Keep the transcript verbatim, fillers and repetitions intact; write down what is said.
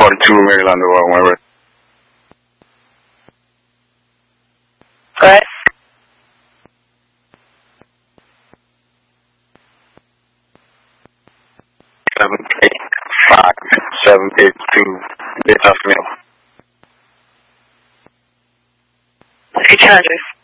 forty-two, Maryland, whatever. What? Seven eight five seven eight two. Bit of mail. Eight hundred.